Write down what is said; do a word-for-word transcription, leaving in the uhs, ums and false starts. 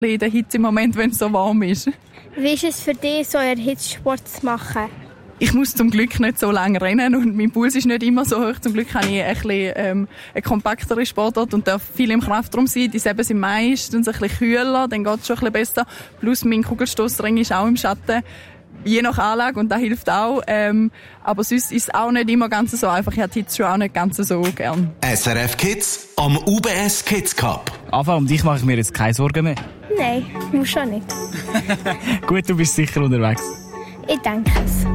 in der Hitze im Moment, wenn es so warm ist. Wie ist es für dich, so einen Hitzsport zu machen? Ich muss zum Glück nicht so lange rennen und mein Puls ist nicht immer so hoch. Zum Glück habe ich ein bisschen, ähm, eine kompaktere Sportart und darf viel im Kraftraum sein. Die Säbe sind meistens ein bisschen kühler, dann geht es schon ein bisschen besser. Plus mein Kugelstossring ist auch im Schatten, je nach Anlage, und das hilft auch. Ähm, aber sonst ist es auch nicht immer ganz so einfach. Ich habe die Hitze schon auch nicht ganz so gern. S R F Kids am U B S Kids Cup. Ava, um dich mache ich mir jetzt keine Sorgen mehr. Nein, muss schon nicht. Gut, du bist sicher unterwegs. Ich denke es.